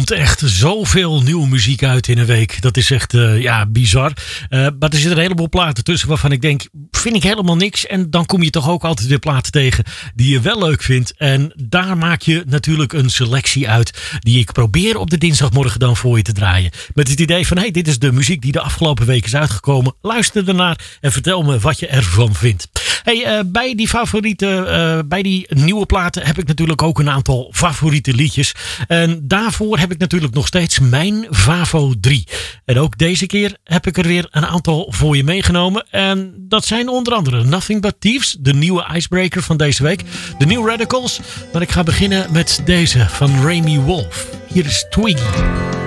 komt echt zoveel nieuwe muziek uit in een week. Dat is echt bizar. Maar er zitten een heleboel platen tussen waarvan ik denk, vind ik helemaal niks. En dan kom je toch ook altijd weer platen tegen die je wel leuk vindt. En daar maak je natuurlijk een selectie uit die ik probeer op de dinsdagmorgen dan voor je te draaien. Met het idee van, dit is de muziek die de afgelopen week is uitgekomen. Luister ernaar en vertel me wat je ervan vindt. Bij die nieuwe platen heb ik natuurlijk ook een aantal favoriete liedjes. En daarvoor heb ik natuurlijk nog steeds mijn Favo 3. En ook deze keer heb ik er weer een aantal voor je meegenomen. En dat zijn onder andere Nothing But Thieves, de nieuwe icebreaker van deze week. De New Radicals. Maar ik ga beginnen met deze van Remy Wolf. Hier is Twiggy.